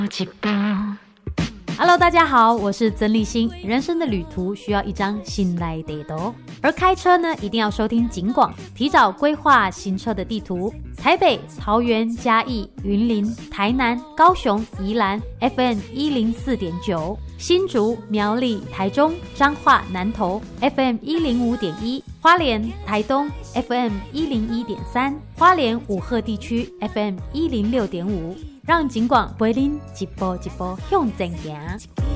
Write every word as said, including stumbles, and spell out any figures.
Hello， 大家好，我是曾立新。人生的旅途需要一张信赖地图，而开车呢，一定要收听警广，提早规划行车的地图。台北、桃园、嘉义、云林、台南、高雄、宜兰 F M 一零四点九，新竹、苗栗、台中、彰化、南投 F M 一零五点一，花莲、台东 F M 一零一点三，花莲武鹤地区 F M 一零六点五。让警广陪您一步一步向前行。